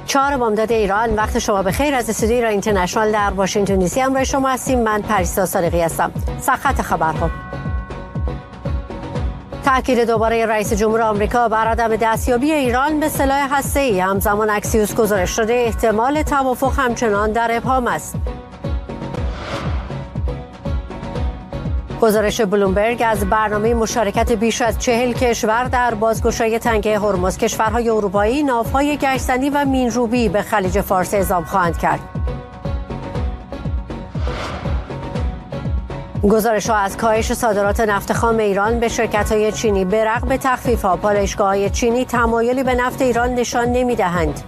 4 بامداد ایران. وقت شما بخیر. از استودیوی ایران اینترنشنال در واشنگتن دی سی همراه شما هستیم. من پریسا صادقی هستم. سرخط خبرها. تأکید دوباره رئیس جمهور آمریکا بر عدم دستیابی ایران به سلاح هسته‌ای. همزمان اکسیوس گزارش شده احتمال توافق همچنان در ابهام است. گزارش بلومبرگ از برنامه مشارکت بیش از 40 کشور در بازگشایی تنگه هرمز. کشورهای اروپایی ناوهای گشتنی و مین‌روبی به خلیج فارس اعزام خواهند کرد. گزارش‌ها از کاهش صادرات نفت خام ایران به شرکت‌های چینی به رغم تخفیف‌ها، پالایشگاه‌های چینی تمایلی به نفت ایران نشان نمی‌دهند.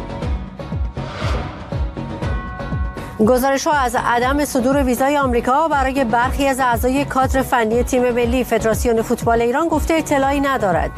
گزارش‌ها از عدم صدور ویزای آمریکا برای برخی از اعضای کادر فنی تیم ملی. فدراسیون فوتبال ایران گفته اطلاعی ندارد.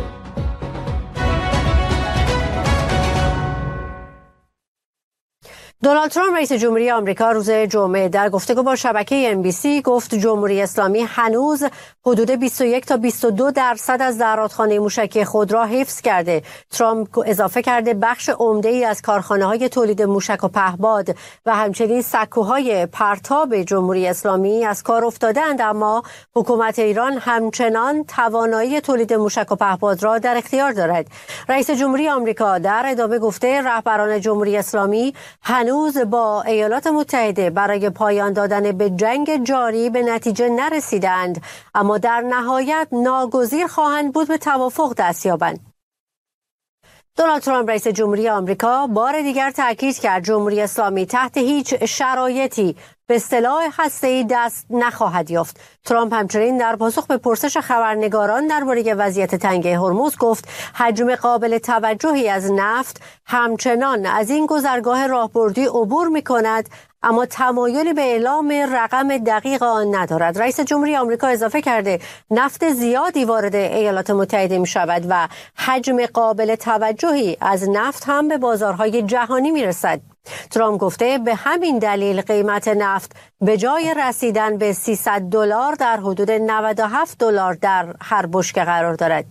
دونالد ترامپ رئیس جمهوری آمریکا روز جمعه در گفتگو با شبکه NBC گفت جمهوری اسلامی هنوز حدود 21 تا 22% از زرادخانه موشکی خود را حفظ کرده. ترامپ اضافه کرده بخش عمده‌ای از کارخانه‌های تولید موشک و پهپاد و همچنین سکوهای پرتاب جمهوری اسلامی از کار افتادند، اما حکومت ایران همچنان توانایی تولید موشک و پهپاد را در اختیار دارد. رئیس جمهوری آمریکا در ادامه گفته رهبران جمهوری اسلامی هنوز با ایالات متحده برای پایان دادن به جنگ جاری به نتیجه نرسیدند، اما در نهایت ناگزیر خواهند بود به توافق دست یابند. دونالد ترامپ رئیس جمهوری آمریکا بار دیگر تاکید کرد جمهوری اسلامی تحت هیچ شرایطی به سلاح هسته‌ای دست نخواهد یافت. ترامپ همچنین در پاسخ به پرسش خبرنگاران درباره وضعیت تنگه هرمز گفت حجم قابل توجهی از نفت همچنان از این گذرگاه راهبردی عبور می‌کند، اما تمایلی به اعلام رقم دقیق آن ندارد. رئیس جمهوری آمریکا اضافه کرده نفت زیادی وارد ایالات متحده می شود و حجم قابل توجهی از نفت هم به بازارهای جهانی می رسد. ترامپ گفته به همین دلیل قیمت نفت به جای رسیدن به $300 در حدود $97 در هر بشکه قرار دارد.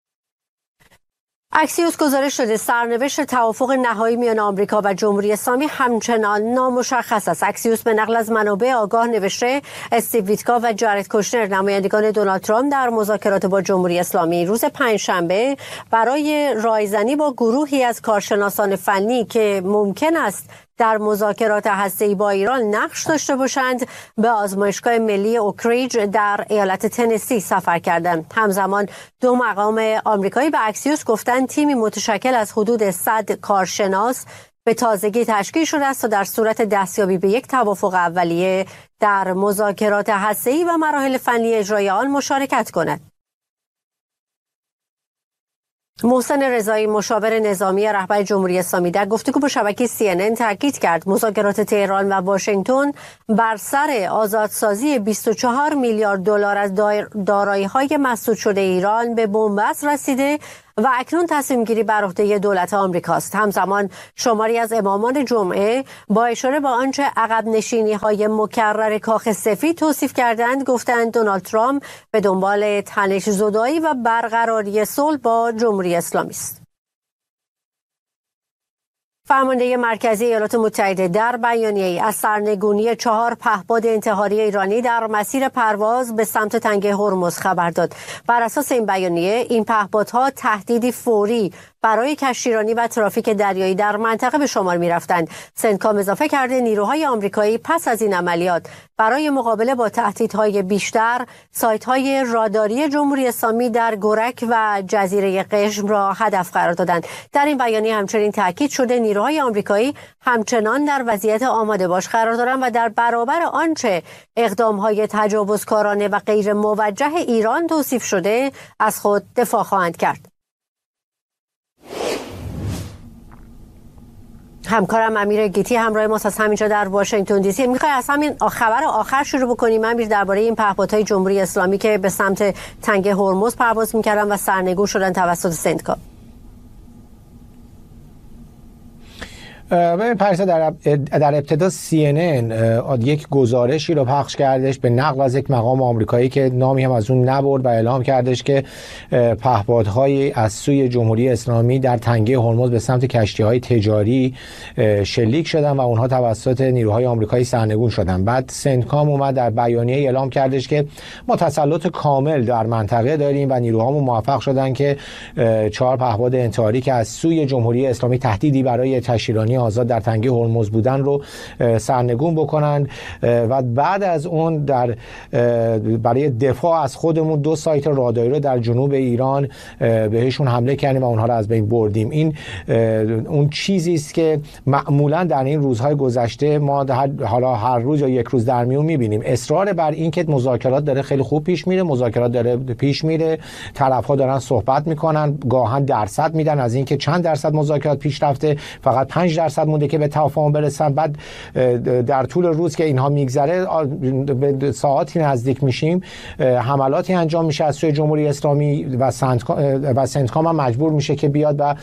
اکسیوس گزارش شده سرنوشت توافق نهایی میان آمریکا و جمهوری اسلامی همچنان نامشخص است. اکسیوس به نقل از منابع آگاه نوشته استیو ویتکا و جارد کوشنر نمایندگان دونالد ترامپ در مذاکرات با جمهوری اسلامی روز پنجشنبه برای رایزنی با گروهی از کارشناسان فنی که ممکن است در مذاکرات هسته‌ای با ایران نقش داشته باشند به آزمایشگاه ملی اوکریج در ایالت تنسی سفر کردند. همزمان 2 مقام آمریکایی به اکسیوس گفتند تیمی متشکل از حدود 100 کارشناس به تازگی تشکیل شده است تا در صورت دستیابی به یک توافق اولیه در مذاکرات هسته‌ای و مراحل فنی اجرای آن مشارکت کند. محسن رضایی مشاور نظامی رهبر جمهوری اسلامی در گفتگو با شبکه CNN تاکید کرد مذاکرات تهران و واشنگتن بر سر آزادسازی 24 میلیارد دلار از دارایی‌های مسدود شده ایران به بنبست رسیده و اکنون تصمیم گیری بر عهده دولت آمریکاست. همزمان شماری از امامان جمعه با اشاره به آنچه عقب نشینی‌های مکرر کاخ سفید توصیف کردند گفتند دونالد ترامپ به دنبال تنش زدایی و برقراری صلح با جمهوری اسلامی است. فرمانده مرکزی ایالات متحده در بیانیه‌ای از سرنگونی 4 پهپاد انتحاری ایرانی در مسیر پرواز به سمت تنگه هرمز خبر داد. بر اساس این بیانیه این پهپادها تهدیدی فوری برای کشتیرانی و ترافیک دریایی در منطقه به شمار می‌رفتند. سنتکام اضافه کرده نیروهای آمریکایی پس از این عملیات برای مقابله با تهدیدهای بیشتر سایت‌های راداری جمهوری اسلامی در گرک و جزیره قشم را هدف قرار دادند. در این بیانیه همچنین تاکید شده نیروهای آمریکایی همچنان در وضعیت آماده باش قرار دارند و در برابر آنچه اقدام‌های تجاوزکارانه و غیر موجه ایران توصیف شده از خود دفاع خواهند کرد. همکارم امیر گیتی همراه ماست از همینجا در واشنگتن دی سی. میخوای از همین خبر آخر شروع بکنیم امیر، درباره این پهپادهای جمهوری اسلامی که به سمت تنگه هرمز پرواز میکردن و سرنگون شدن توسط سنتکام. ببین پریسا، در ابتدا CNN یک گزارشی رو پخش کردش به نقل از یک مقام آمریکایی که نامی هم از اون نبرد و اعلام کردش که پهپادهای از سوی جمهوری اسلامی در تنگه هرمز به سمت کشتی‌های تجاری شلیک شدن و اونها توسط نیروهای آمریکایی سرنگون شدن. بعد سنتکام اومد در بیانیه اعلام کردش که ما تسلط کامل در منطقه داریم و نیروهامون موفق شدن که 4 پهپاد انتحاری که از سوی جمهوری اسلامی تهدیدی برای کشتیرانی آزاد در تنگه هرمز بودن رو سرنگون بکنن. و بعد از اون برای دفاع از خودمون 2 سایت راداری رو در جنوب ایران بهشون حمله کردیم و اونها رو از بین بردیم. این اون چیزی است که معمولا در این روزهای گذشته ما حالا هر روز یا یک روز در میون می‌بینیم. اصرار بر این که مذاکرات داره خیلی خوب پیش میره، مذاکرات داره پیش میره، طرف‌ها دارن صحبت میکنن، گاهن درصد میدن از اینکه چند درصد مذاکرات پیش رفته، فقط 5% مونده که به توافق برسن. بعد در طول روز که اینها میگذره به ساعاتی نزدیک میشیم، حملاتی انجام میشه از سوی جمهوری اسلامی و سنتکام هم مجبور میشه که بیاد و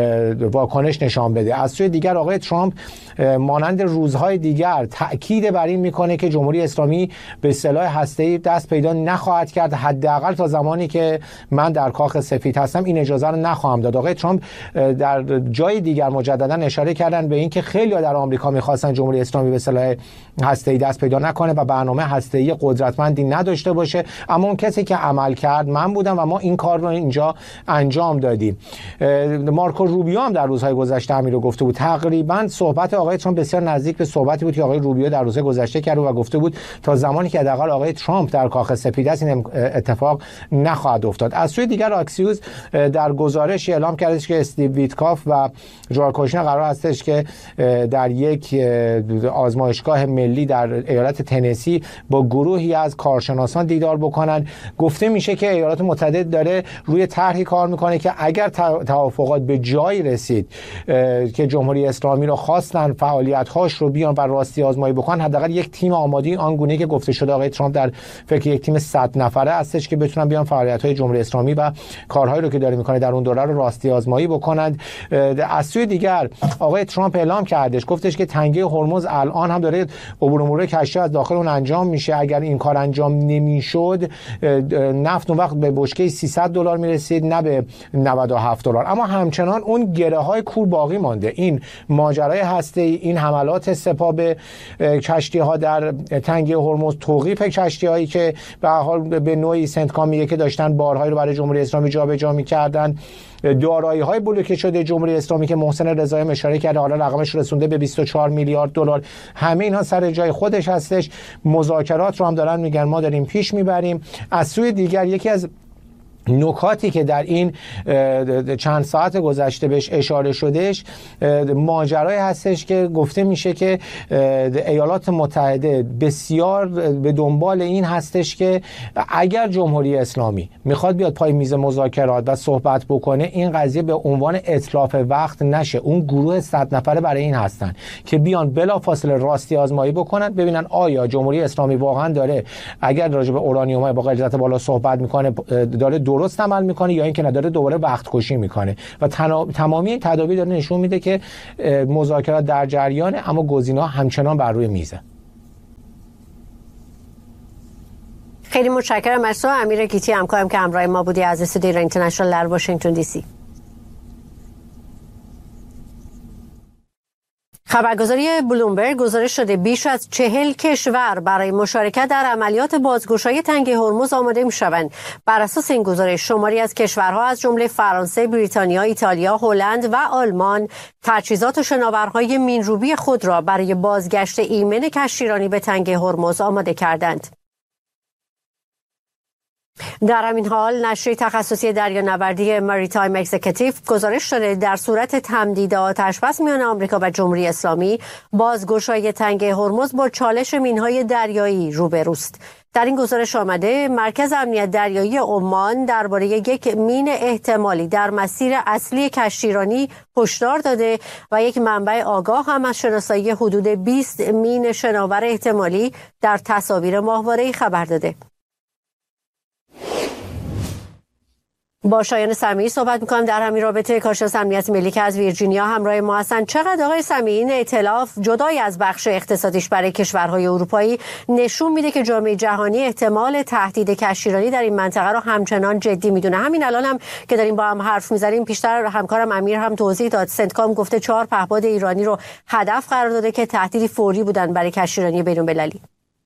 واکنش نشان بده. از سوی دیگر آقای ترامپ مانند روزهای دیگر تأکید بر این میکنه که جمهوری اسلامی به سلاح هسته‌ای دست پیدا نخواهد کرد، حداقل تا زمانی که من در کاخ سفید هستم این اجازه رو نخواهم داد. آقای ترامپ در جای دیگر مجددا اشاره کردن به این که خیلی‌ها در آمریکا می‌خواستن جمهوری اسلامی به سلاح هسته‌ای دست پیدا نکنه و برنامه هسته‌ای قدرتمندی نداشته باشه، اما اون کسی که عمل کرد من بودم و ما این کار رو اینجا انجام دادیم. مارکو روبیو هم در روزهای گذشته همین رو گفته بود. تقریبا صحبت آقای ترامپ بسیار نزدیک به صحبتی بود که آقای روبیو در روزهای گذشته کرد و گفته بود تا زمانی که حداقل آقای ترامپ در کاخ سفید است این اتفاق نخواهد افتاد. از سوی دیگر آکسیوس در گزارشی اعلام کردش که استیو ویتکاف و جورج کوشنر قرار هستش که در یک آزمایشگاه ملی در ایالت تنسی با گروهی از کارشناسان دیدار بکنن. گفته میشه که ایالات متحده داره روی طرحی کار میکنه که اگر توافقات به جایی رسید که جمهوری اسلامی رو خواستن فعالیت‌هاش رو بیان و راستی آزمایی بکنن، حداقل یک تیم آمادگی آنگونه که گفته شده آقای ترامپ در فکر یک تیم 100 نفره هستش که بتونن بیان فعالیت‌های جمهوری اسلامی و کارهایی رو که داره میکنه در اون دوره رو راستی آزمایی بکنند. از سوی دیگر آقای ترامپ اعلام کردش، گفتش که تنگه هرمز الان هم داره عبور و مرور کشتی از داخل اون انجام میشه. اگر این کار انجام نمیشد نفت اون وقت به بشکه $300 میرسید نه به $97. اما همچنان اون گره های کور باقی مانده. این ماجرای هسته‌ای، این حملات سپاه به کشتی ها در تنگه هرمز، توقیف کشتی هایی که به هر حال به نوعی سنتکام میگه که داشتن بارهایی رو برای جمهوری اسلامی جابجا می‌کردن، دارایی‌های بلوکه شده جمهوری اسلامی که محسن رضایی اشاره کرده حالا رقمش رسونده به $24 میلیارد. همه اینها سر جای خودش هستش. مذاکرات رو هم دارن میگن ما داریم پیش میبریم. از سوی دیگر یکی از نکاتی که در این چند ساعت گذشته بهش اشاره شدهش ماجرای هستش که گفته میشه که ایالات متحده بسیار به دنبال این هستش که اگر جمهوری اسلامی میخواد بیاد پای میز مذاکرات و صحبت بکنه، این قضیه به عنوان اتلاف وقت نشه. اون گروه 100 نفره برای این هستن که بیان بلافاصله راستی آزمایی بکنن، ببینن آیا جمهوری اسلامی واقعا داره اگر راجع به اورانیوم با غلظت بالا صحبت میکنه داره درست عمل میکنه یا اینکه نداره دوباره وقت کشی میکنه. و تمامی این تدابیر داره نشون میده که مذاکرات در جریانه، اما گزینه‌ها همچنان بر روی میزه. خیلی متشکرم از تو امیر گیتی، همکارم که همراه ما بودی از استودیو ایران اینترنشنال در واشنگتن دی سی. خبرگزاری بلومبرگ گزارش شده بیش از 40 کشور برای مشارکت در عملیات بازگشایی تنگه هرمز آماده می‌شوند. بر اساس این گزارش شماری از کشورها از جمله فرانسه، بریتانیا، ایتالیا، هلند و آلمان تجهیزات و شناورهای مین‌روبی خود را برای بازگشت ایمن کشتیرانی به تنگه هرمز آماده کردند. در همین حال نشریه تخصصی دریانوردی مریتایم اکزیکیتیو گزارش داده در صورت تمدید آتش‌بس میان آمریکا و جمهوری اسلامی بازگشایی تنگه هرمز با چالش مین‌های دریایی روبروست. در این گزارش آمده مرکز امنیت دریایی عمان درباره یک مین احتمالی در مسیر اصلی کشتیرانی هشدار داده و یک منبع آگاه هم از شناسایی حدود 20 مین شناور احتمالی در تصاویر ماهواره‌ای خبر داده. با شایان سمیعی صحبت می‌کنم در همین رابطه. کارشناس امنیت ملی که از ویرجینیا همراه ما هستند. چقدر آقای سمیعی این ائتلاف جدای از بخش اقتصادیش برای کشورهای اروپایی نشون میده که جامعه جهانی احتمال تهدید کشتیرانی در این منطقه رو همچنان جدی میدونه؟ همین الان هم که داریم با هم حرف میزنیم پیشتر همکارم امیر هم توضیح داد، سنتکام گفته 4 پهپاد ایرانی رو هدف قرار داده که تهدیدی فوری بودن برای کشتیرانی بین‌المللی.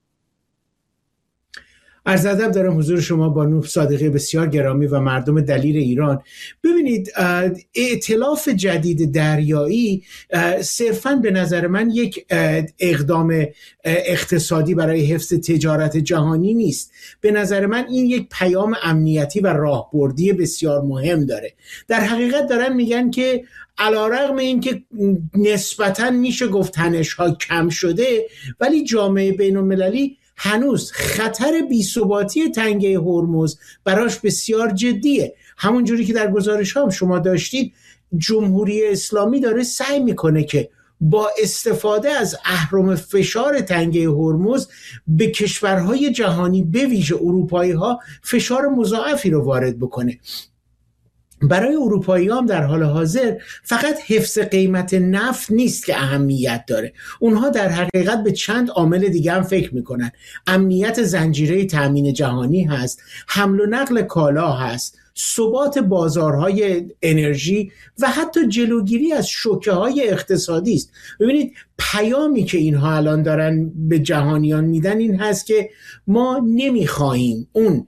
عرض ادب دارم حضور شما بانو صادقی بسیار گرامی و مردم دلیر ایران. ببینید، ائتلاف جدید دریایی صرفاً به نظر من یک اقدام اقتصادی برای حفظ تجارت جهانی نیست. به نظر من این یک پیام امنیتی و راهبردی بسیار مهم داره. در حقیقت دارن میگن که علیرغم اینکه نسبتاً میشه گفت تنش‌ها کم شده، ولی جامعه بین‌المللی هنوز خطر بی‌ثباتی تنگه هرمز براش بسیار جدیه. همون جوری که در گزارش هم شما داشتید، جمهوری اسلامی داره سعی میکنه که با استفاده از اهرم فشار تنگه هرمز به کشورهای جهانی به ویژه اروپایی ها فشار مضاعفی رو وارد بکنه. برای اروپایی هم در حال حاضر فقط حفظ قیمت نفت نیست که اهمیت داره. اونها در حقیقت به چند عامل دیگه هم فکر میکنن. امنیت زنجیره تامین جهانی هست، حمل و نقل کالا هست، ثبات بازارهای انرژی و حتی جلوگیری از شوکه‌های اقتصادی است. ببینید، پیامی که اینها الان دارن به جهانیان میدن این هست که ما نمیخواهیم اون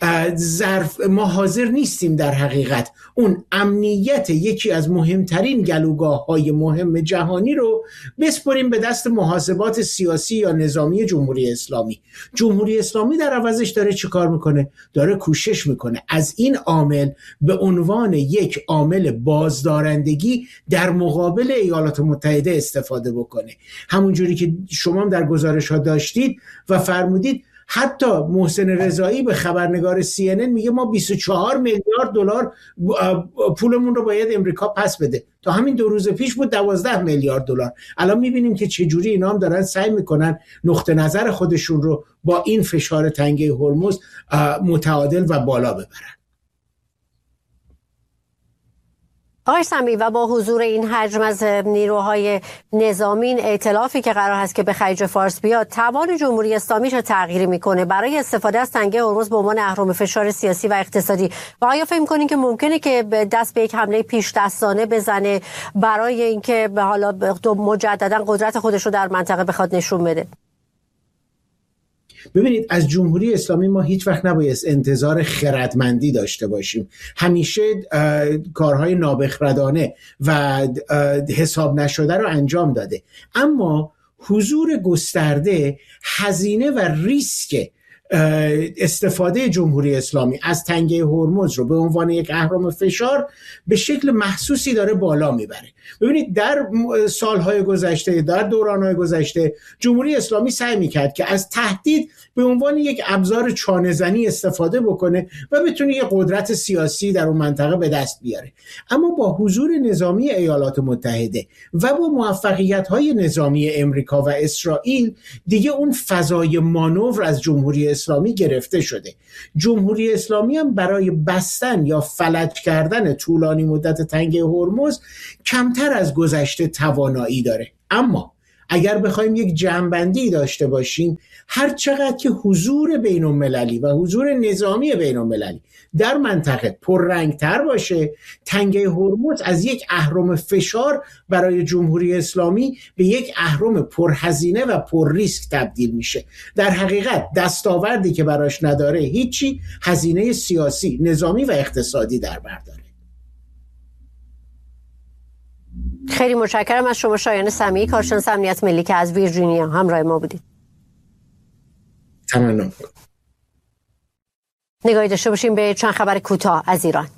ما حاضر نیستیم در حقیقت اون امنیت یکی از مهمترین گلوگاه‌های مهم جهانی رو بسپریم به دست محاسبات سیاسی یا نظامی جمهوری اسلامی. جمهوری اسلامی در عوضش داره چه کار میکنه؟ داره کوشش میکنه از این عامل به عنوان یک عامل بازدارندگی در مقابل ایالات متحده استفاده بکنه. همونجوری که شما در گزارش ها داشتید و فرمودید، حتی محسن رضایی به خبرنگار CNN میگه ما 24 میلیارد دلار پولمون رو باید امریکا پس بده. تا همین 2 روز پیش بود 12 میلیارد دلار. الان میبینیم که چجوری اینا هم دارن سعی میکنن نقطه نظر خودشون رو با این فشار تنگه هرمز متعادل و بالا ببرن. آقای سمیعی، و با حضور این حجم از نیروهای نظامی، این ائتلافی که قرار هست که به خلیج فارس بیاد، توان جمهوری اسلامی چه تغییری میکنه برای استفاده از تنگه هرمز به عنوان اهرم فشار سیاسی و اقتصادی؟ و آیا فکر میکنین که ممکنه که دست به یک حمله پیش دستانه بزنه برای اینکه به حالا مجددا قدرت خودش رو در منطقه بخواد نشون بده؟ ببینید، از جمهوری اسلامی ما هیچ وقت نباید انتظار خردمندی داشته باشیم. همیشه کارهای نابخردانه و حساب نشده رو انجام داده، اما حضور گسترده، هزینه و ریسک استفاده جمهوری اسلامی از تنگه هرمز رو به عنوان یک اهرم فشار به شکل محسوسی داره بالا میبره. ببینید، در سالهای گذشته، در دورانهای گذشته، جمهوری اسلامی سعی میکرد که از تهدید به عنوان یک ابزار چانه‌زنی استفاده بکنه و بتونه یک قدرت سیاسی در اون منطقه به دست بیاره. اما با حضور نظامی ایالات متحده و با موفقیت‌های نظامی امریکا و اسرائیل، دیگه اون فضای مانور از جمهوری اسلامی گرفته شده. جمهوری اسلامی هم برای بستن یا فلج کردن طولانی مدت تنگه هرمز کمتر از گذشته توانایی داره. اما اگر بخوایم یک جمع‌بندی داشته باشیم، هر چقدر که حضور بین‌المللی و حضور نظامی بین‌المللی در منطقه پررنگتر باشه، تنگه هرمز از یک اهرم فشار برای جمهوری اسلامی به یک اهرم پرهزینه و پر ریسک تبدیل میشه. در حقیقت دستاوردی که براش نداره هیچی، هزینه سیاسی، نظامی و اقتصادی در بر داره. خیلی متشکرم از شما شایان سمیعی، کارشناس امنیت ملی که از ویرجینیا همراه ما بودید. تمام. نگاهی داشته باشیم به چند خبر کوتاه از ایران.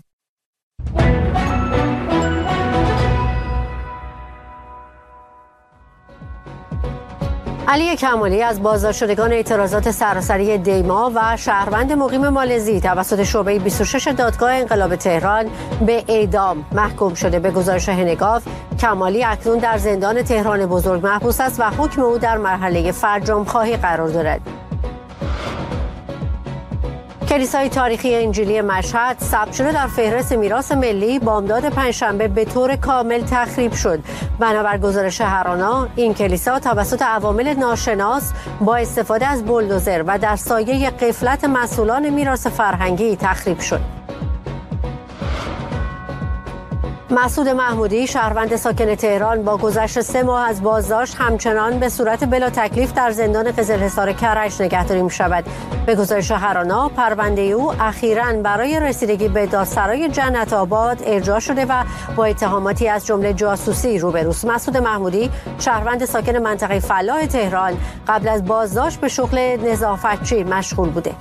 علی کمالی از بازداشتشدگان اعتراضات سراسری دیما و شهروند مقیم مالزی توسط شعبه 26 دادگاه انقلاب تهران به اعدام محکوم شده. به گزارش هنگاف، کمالی اکنون در زندان تهران بزرگ محبوس است و حکم او در مرحله فرجام‌خواهی قرار دارد. کلیسای تاریخی انجیلی مشهد ثبت شده در فهرست میراث ملی بامداد پنجشنبه به طور کامل تخریب شد. بنابر گزارش هرانا، این کلیسا توسط عوامل ناشناس با استفاده از بولدوزر و در سایه غفلت مسئولان میراث فرهنگی تخریب شد. مسعود محمودی، شهروند ساکن تهران، با گذشت 3 ماه از بازداشت همچنان به صورت بلا تکلیف در زندان قزلحصار کرج نگهداری می‌شود. به گزارش هرانا، پرونده او اخیراً برای رسیدگی به دادسرای جنت آباد ارجاع شده و با اتهاماتی از جمله جاسوسی روبروست. مسعود محمودی، شهروند ساکن منطقه فلاح تهران، قبل از بازداشت به شغل نظافتچی مشغول بوده.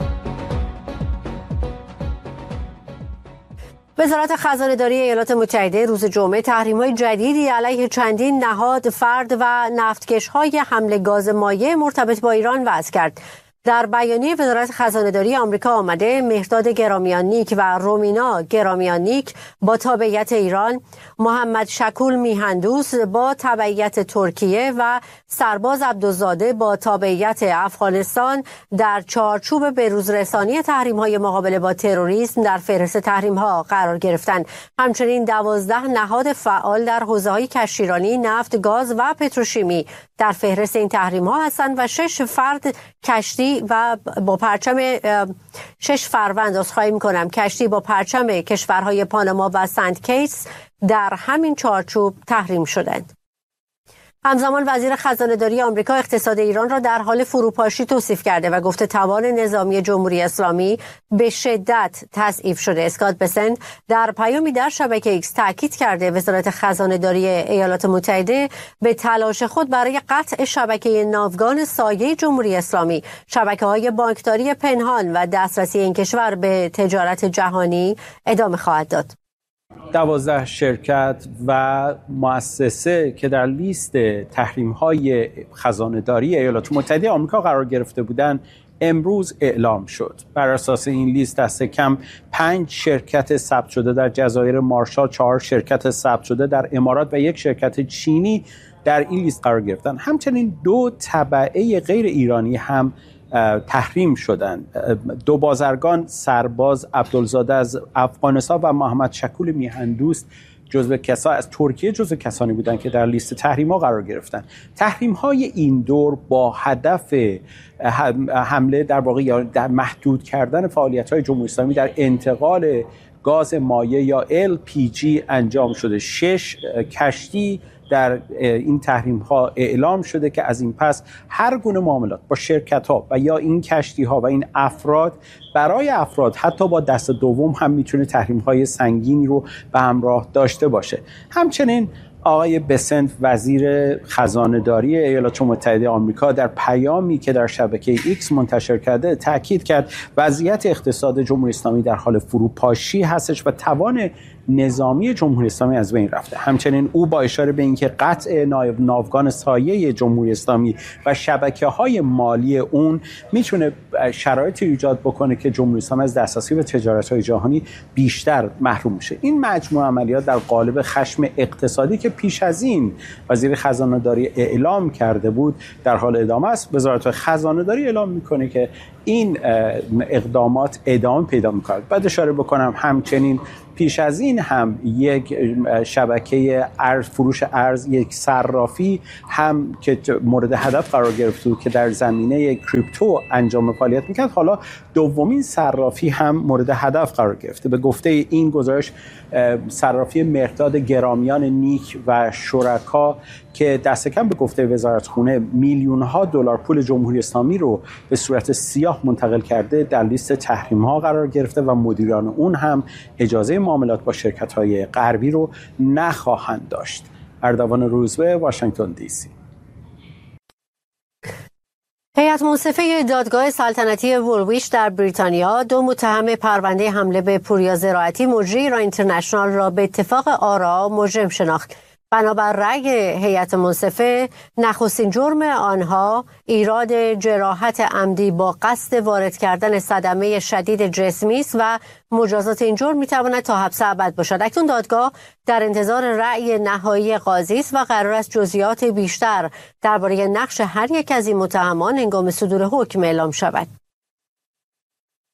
وزارت خزانه‌داری ایالات متحده روز جمعه تحریم‌های جدیدی علیه چندین نهاد، فرد و نفتکش‌های حمل گاز مایع مرتبط با ایران وضع کرد. در بیانیه وزارت خزانه‌داری آمریکا آمده مهرداد گرامیان نیک و رومینا گرامیان نیک با تابعیت ایران، محمد شکول میهندوست با تبعیت ترکیه و سرباز عبدالزاده با تابعیت افغانستان در چارچوب بروزرسانی تحریم‌های مقابله با تروریسم در فهرست تحریم‌ها قرار گرفتند. همچنین 12 نهاد فعال در حوزه‌های کشتیرانی، نفت، گاز و پتروشیمی در فهرست این تحریم‌ها هستند و 6 فرد کشتی و با پرچم 6 فروند کشتی با پرچم کشورهای پاناما و سنت کیتس در همین چارچوب تحریم شدند. همزمان وزیر خزانه‌داری آمریکا اقتصاد ایران را در حال فروپاشی توصیف کرده و گفته توان نظامی جمهوری اسلامی به شدت تضعیف شده. اسکات بسنت در پیامی در شبکه ایکس تاکید کرده وزارت خزانه‌داری ایالات متحده به تلاش خود برای قطع شبکه ناوگان سایه جمهوری اسلامی، شبکه‌های بانکداری پنهان و دسترسی این کشور به تجارت جهانی ادامه خواهد داد. 12 شرکت و مؤسسه که در لیست تحریم‌های خزانه‌داری ایالات متحده آمریکا قرار گرفته بودند امروز اعلام شد. بر اساس این لیست دست کم 5 شرکت ثبت شده در جزایر مارشال، 4 شرکت ثبت شده در امارات و 1 شرکت چینی در این لیست قرار گرفتن. همچنین 2 تبعه غیر ایرانی هم تحریم شدند. 2 بازرگان، سرباز عبدالزاده از افغانستان و محمد شکول میهندوست از ترکیه جزو کسانی بودند که در لیست تحریم‌ها قرار گرفتند. تحریم‌های این دور با هدف حمله در واقع یا در محدود کردن فعالیت‌های جمهوری اسلامی در انتقال گاز مایع یا LPG انجام شده. 6 کشتی در این تحریم ها اعلام شده که از این پس هر گونه معاملات با شرکت ها و یا این کشتی ها و این افراد برای افراد حتی با دست دوم هم میتونه تحریم های سنگینی رو به همراه داشته باشه. همچنین آقای بسنت وزیر خزانه‌داری ایالات متحده آمریکا در پیامی که در شبکه ایکس منتشر کرده تاکید کرد وضعیت اقتصاد جمهوری اسلامی در حال فروپاشی هستش و توان نظامی جمهوری اسلامی از بین رفته. همچنین او با اشاره به اینکه قطع ناوگان سایه جمهوری اسلامی و شبکه‌های مالی اون میتونه شرایطی ایجاد بکنه که جمهوری اسلامی از دسترسی به تجارت‌های جهانی بیشتر محروم میشه. این مجموعه عملیات در قالب خشم اقتصادی که پیش از این وزیر خزانه‌داری اعلام کرده بود در حال ادامه است. وزارت خزانه‌داری اعلام میکنه که این اقدامات ادامه پیدا می‌کنه. بعد اشاره بکنم همچنین پیش از این هم یک شبکه فروش ارز، یک صرافی هم که مورد هدف قرار گرفته بود که در زمینه کریپتو انجام فعالیت میکرد، حالا دومین صرافی هم مورد هدف قرار گرفته. به گفته این گزارش صرافی مهرداد گرامیان نیک و شرکا که دست کم به گفته وزارتخونه میلیون‌ها دلار پول جمهوری اسلامی رو به صورت سیاه منتقل کرده در لیست تحریم‌ها قرار گرفته و مدیران اون هم اجازه معاملات با شرکت‌های غربی رو نخواهند داشت. اردوان روزبه، واشنگتن دی سی. هیئت منصفه دادگاه سلطنتی وولویچ در بریتانیا 2 متهم پرونده حمله به پوریا زراعتی مجری ایران اینترنشنال را به اتفاق آرا مجرم شناخت. بنابر رأی هیئت منصفه، نخستین جرم آنها ایراد جراحت عمدی با قصد وارد کردن صدمه شدید جسمی است و مجازات این جرم میتواند تا حبس ابد باشد. اکنون دادگاه در انتظار رأی نهایی قاضی است و قرار است جزئیات بیشتر درباره نقش هر یک از این متهمان هنگام صدور حکم اعلام شود.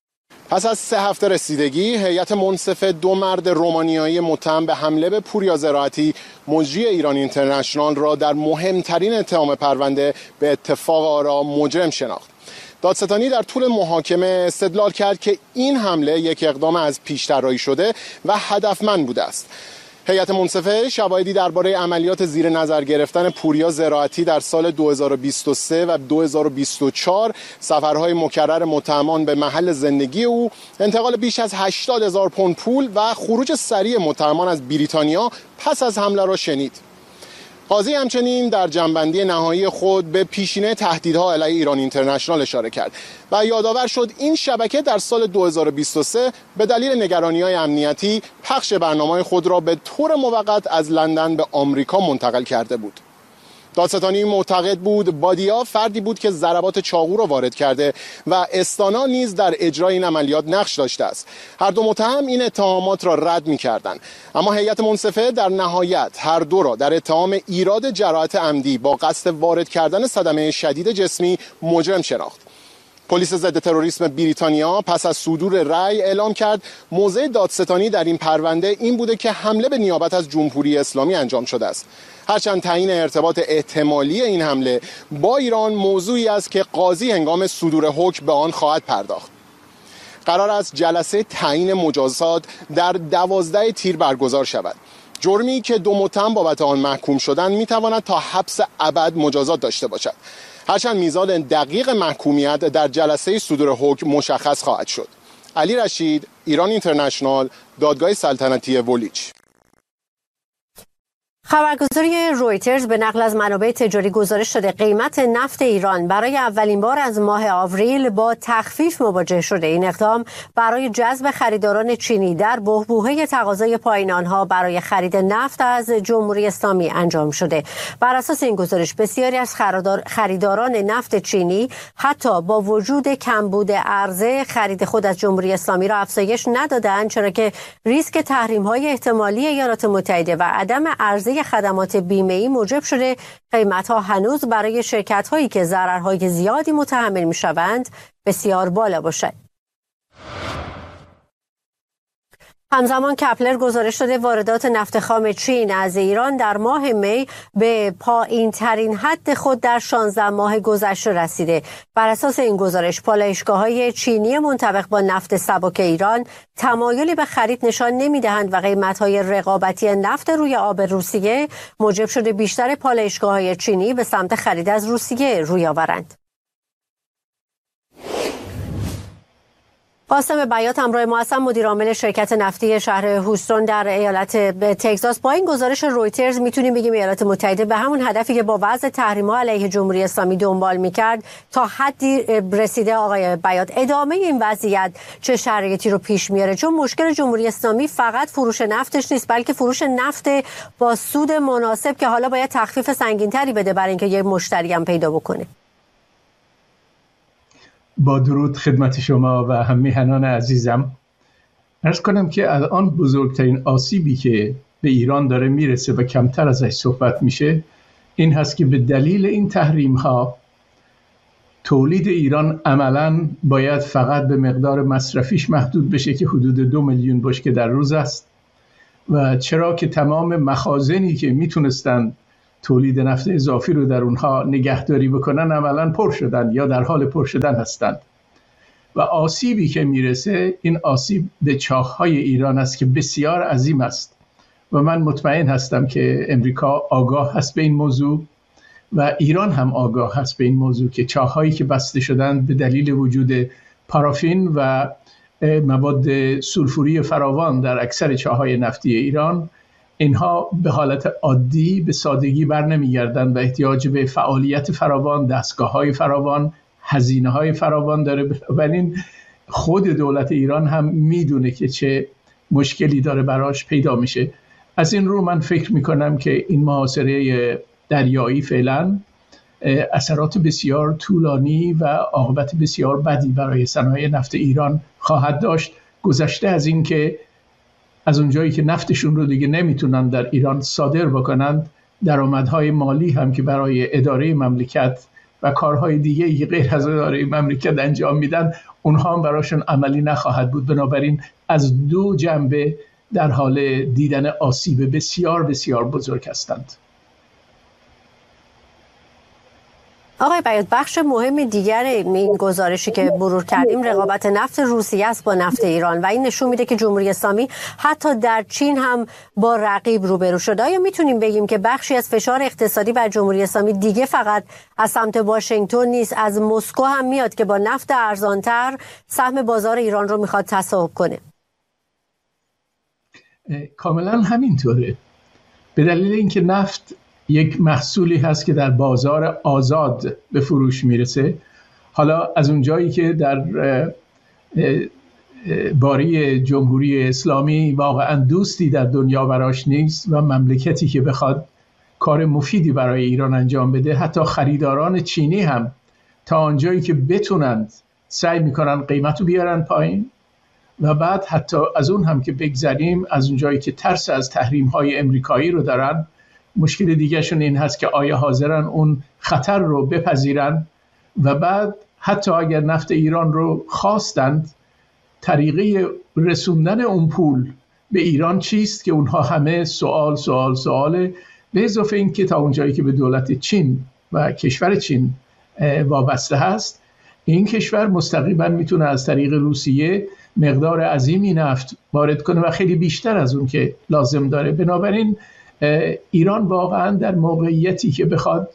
پس از 3 هفته رسیدگی، هیئت منصفه 2 مرد رومانیایی متهم به حمله به پوریا زراعتی مجری ایران اینترنشنال را در مهمترین اتهام پرونده به اتفاق آرا مجرم شناخت. دادستانی در طول محاکمه استدلال کرد که این حمله یک اقدام از پیش طراحی شده و هدفمند بوده است. هیئت منصفه شواهدی درباره عملیات زیر نظر گرفتن پوریا زراعتی در سال 2023 و 2024، سفرهای مکرر متهمان به محل زندگی او، انتقال بیش از 80,000 پوند پول و خروج سریع متهمان از بریتانیا پس از حمله را شنید. قاضی همچنین در جنبندی نهایی خود به پیشینه تهدیدها علیه ایران اینترنشنال اشاره کرد و یادآور شد این شبکه در سال 2023 به دلیل نگرانی‌های امنیتی پخش برنامه‌های خود را به طور موقت از لندن به آمریکا منتقل کرده بود. دادستانی معتقد بود بادیا فردی بود که ضربات چاقو را وارد کرده و استانا نیز در اجرای این عملیات نقش داشته است. هر دو متهم این اتهامات را رد می‌کردند، اما هیئت منصفه در نهایت هر دو را در اتهام ایراد جراحت عمدی با قصد وارد کردن صدمه شدید جسمی مجرم شناخت. پلیس ضد تروریسم بریتانیا پس از صدور رأی اعلام کرد موضع دادستانی در این پرونده این بوده که حمله به نیابت از جمهوری اسلامی انجام شده است. هرچند تعیین ارتباط احتمالی این حمله با ایران موضوعی است که قاضی هنگام صدور حکم به آن خواهد پرداخت. قرار است جلسه تعیین مجازات در 12 تیر برگزار شود. جرمی که 2 متهم بابت آن محکوم شدند میتواند تا حبس ابد مجازات داشته باشد. هرچند میزان دقیق محکومیت در جلسه صدور حکم مشخص خواهد شد. علی رشید، ایران اینترنشنال، دادگاه سلطنتی وولیچ. خبرگزاری رویترز به نقل از منابع تجاری گزارش داده قیمت نفت ایران برای اولین بار از ماه آوریل با تخفیف مواجه شده. این اقدام برای جذب خریداران چینی در بحبوحه تقاضای پایین آنها برای خرید نفت از جمهوری اسلامی انجام شده. بر اساس این گزارش بسیاری از خریداران نفت چینی حتی با وجود کمبود عرضه خرید خود از جمهوری اسلامی را افزایش ندادند، چرا که ریسک تحریم‌های احتمالی ایالات متحده و عدم عرضه خدمات بیمه‌ای موجب شده قیمت‌ها هنوز برای شرکت‌هایی که ضررهای زیادی متحمل می‌شوند بسیار بالا باشد. همزمان کپلر گزارش داده واردات نفت خام چین از ایران در ماه می به پایین‌ترین حد خود در 16 ماه گذشته رسیده. بر اساس این گزارش پالایشگاه‌های چینی منطبق با نفت سبک ایران تمایلی به خرید نشان نمی‌دهند و قیمت‌های رقابتی نفت روی آب روسیه موجب شده بیشتر پالایشگاه‌های چینی به سمت خرید از روسیه روی آورند. قاسم بیات همراه ما هستند، مدیر عامل شرکت نفتی شهر هوستون در ایالت تگزاس. با این گزارش رویترز میتونیم بگیم ایالات متحده به همون هدفی که با وضع تحریم‌ها علیه جمهوری اسلامی دنبال میکرد تا حدی رسیده. آقای بیات، ادامه این وضعیت چه شرایطی رو پیش میاره؟ چون مشکل جمهوری اسلامی فقط فروش نفتش نیست، بلکه فروش نفت با سود مناسب که حالا باید تخفیف سنگین‌تری بده برای اینکه یه مشتری هم پیدا بکنه. با درود خدمت شما و هم میهنان عزیزم. عرض کنم که الان بزرگترین آسیبی که به ایران داره میرسه و کمتر ازش صحبت میشه این هست که به دلیل این تحریم ها تولید ایران عملاً باید فقط به مقدار مصرفیش محدود بشه که حدود 2 میلیون بشکه در روز است و چرا که تمام مخازنی که میتونستن تولید نفت اضافی رو در اونها نگهداری بکنن عملاً پر شدن یا در حال پر شدن هستند و آسیبی که میرسه این آسیب به چاه‌های ایران است که بسیار عظیم است و من مطمئن هستم که امریکا آگاه هست به این موضوع و ایران هم آگاه هست به این موضوع که چاه‌هایی که بسته شدند به دلیل وجود پارافین و مواد سولفوری فراوان در اکثر چاه‌های نفتی ایران، اینها به حالت عادی به سادگی بر نمیگردند و احتیاج به فعالیت فراوان، دستگاه‌های فراوان، هزینه‌های فراوان داره. ولی خود دولت ایران هم میدونه که چه مشکلی داره براش پیدا میشه. از این رو من فکر میکنم که این محاصره دریایی فعلا اثرات بسیار طولانی و عاقبت بسیار بدی برای صنایع نفت ایران خواهد داشت، گذشته از این که از اونجایی که نفتشون رو دیگه نمیتونن در ایران صادر بکنند، درآمدهای مالی هم که برای اداره مملکت و کارهای دیگه که غیر از اداره مملکت انجام میدن، اونها هم براشون عملی نخواهد بود. بنابراین از دو جنبه در حال دیدن آسیب بسیار بسیار بزرگ هستند. آقای بیات، بخش مهم دیگر این گزارشی که مرور کردیم رقابت نفت روسیه است با نفت ایران و این نشون میده که جمهوری اسلامی حتی در چین هم با رقیب روبرو شده. آیا میتونیم بگیم که بخشی از فشار اقتصادی بر جمهوری اسلامی دیگه فقط از سمت واشنگتن نیست، از مسکو هم میاد که با نفت ارزانتر سهم بازار ایران رو میخواد تصاحب کنه؟ کاملا همینطوره. به دلیل اینکه نفت یک محصولی هست که در بازار آزاد به فروش میرسه. حالا از اونجایی که در باره جمهوری اسلامی واقعا دوستی در دنیا براش نیست و مملکتی که بخواد کار مفیدی برای ایران انجام بده، حتی خریداران چینی هم تا آنجایی که بتونند سعی میکنن قیمتو بیارن پایین و بعد حتی از اون هم که بگذریم، از اونجایی که ترس از تحریم‌های امریکایی رو دارن، مشکل دیگه شون این هست که آیا حاضرن اون خطر رو بپذیرن و بعد حتی اگر نفت ایران رو خواستند، طریقه رسوندن اون پول به ایران چیست که اونها همه سوال به اضافه این که تا اونجایی که به دولت چین و کشور چین وابسته هست، این کشور مستقیما میتونه از طریق روسیه مقدار عظیمی نفت وارد کنه و خیلی بیشتر از اون که لازم داره. بنابراین ایران واقعا در موقعیتی که بخواد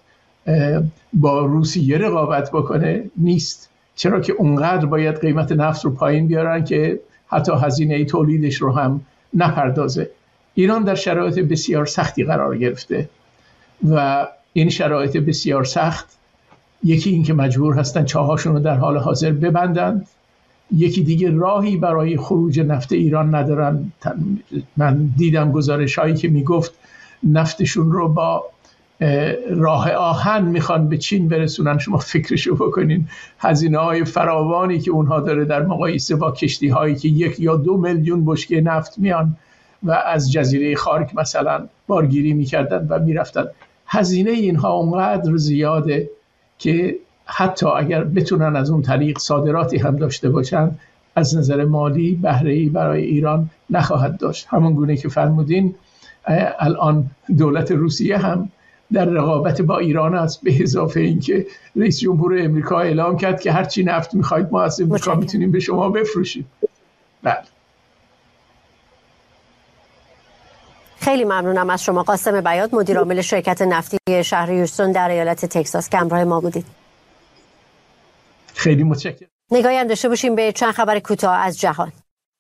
با روسیه رقابت بکنه نیست، چرا که اونقدر باید قیمت نفت رو پایین بیارن که حتی هزینه تولیدش رو هم نپردازه. ایران در شرایط بسیار سختی قرار گرفته و این شرایط بسیار سخت، یکی این که مجبور هستن چاهاشون رو در حال حاضر ببندند، یکی دیگه راهی برای خروج نفت ایران ندارن. من دیدم گزارش هایی که میگفت نفتشون رو با راه آهن میخوان به چین برسونن. شما فکرشو بکنین، هزینه های فراوانی که اونها داره در مقایسه با کشتی هایی که 1 یا 2 میلیون بشکه نفت میان و از جزیره خارک مثلا بارگیری میکردن و میرفتن. هزینه اینها اونقدر زیاده که حتی اگر بتونن از اون طریق صادراتی هم داشته باشن، از نظر مالی بهره‌ای برای ایران نخواهد داشت. همون گونه که فرمودین، الان دولت روسیه هم در رقابت با ایران است، به اضافه اینکه رئیس جمهور امریکا اعلام کرد که هرچی نفت میخواید ما از امریکا میتونیم به شما بفروشیم. بله. خیلی ممنونم از شما قاسم بیات، مدیر عامل شرکت نفتی شهر هیوستون در ایالت تگزاس که همراه ما بودید. خیلی متشکرم. نگاهی هم داشته باشیم به چند خبر کوتاه از جهان.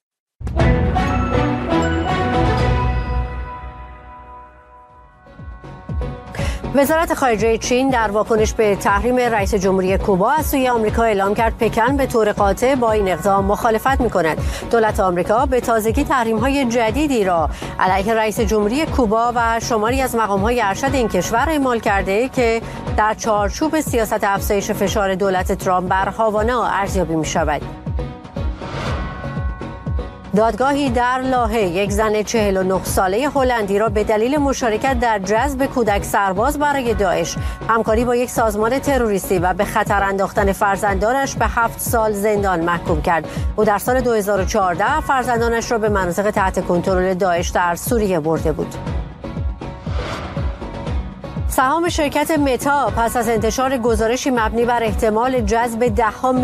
وزارت خارجه چین در واکنش به تحریم رئیس جمهوری کوبا از سوی آمریکا اعلام کرد پکن به طور قاطع با این اقدام مخالفت می‌کند. دولت آمریکا به تازگی تحریم‌های جدیدی را علیه رئیس جمهوری کوبا و شماری از مقام‌های ارشد این کشور اعمال کرده که در چارچوب سیاست افزایش فشار دولت ترامپ بر هاوانا ارزیابی می‌شود. دادگاهی در لاهه یک زن 49 ساله هلندی را به دلیل مشارکت در جذب کودک سرباز برای داعش، همکاری با یک سازمان تروریستی و به خطر انداختن فرزندانش به 7 سال زندان محکوم کرد. او در سال 2014 فرزندانش را به مناطق تحت کنترل داعش در سوریه برده بود. سهام شرکت متا پس از انتشار گزارشی مبنی بر احتمال جذب 10